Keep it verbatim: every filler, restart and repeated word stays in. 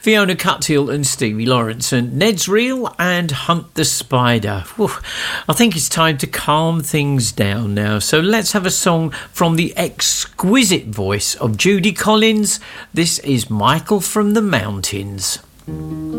Fiona Cuttill and Stevie Lawrence and Ned's Reel and Hunt the Spider. Whew. I think it's time to calm things down now. So let's have a song from the exquisite voice of Judy Collins. This is Michael from the Mountains.